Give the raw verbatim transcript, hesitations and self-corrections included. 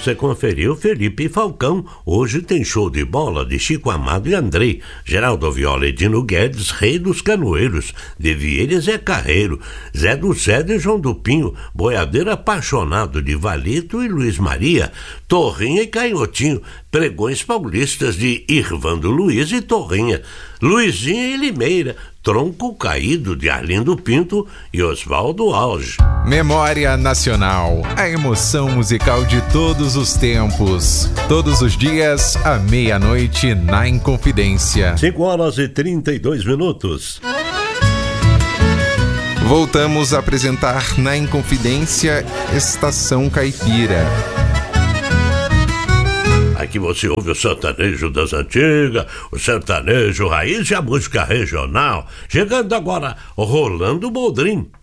você conferiu Felipe Falcão. Hoje tem show de bola de Chico Amado e Andrei, Geraldo Viola e Dino Guedes, Rei dos Canoeiros, De Vieira e Zé Carreiro, Zé do Cedro e João do Pinho, Boiadeiro Apaixonado de Valito e Luiz Maria, Torrinha e Canhotinho, Pregões Paulistas de Irvando Luiz e Torrinha, Luizinha e Limeira, Tronco Caído de Arlindo Pinto e Oswaldo Alge. Memória Nacional, a emoção musical de todos os tempos. Todos os dias, à meia-noite, na Inconfidência. cinco horas e trinta e dois minutos. Voltamos a apresentar na Inconfidência Estação Caipira. Aqui você ouve o sertanejo das antigas, o sertanejo raiz e a música regional. Chegando agora, Rolando Boldrin.